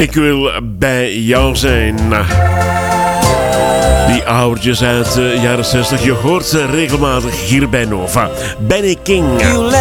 Ik wil bij jou zijn. Die oudertjes uit de jaren 60. Je hoort ze regelmatig hier bij Nova. Benny King.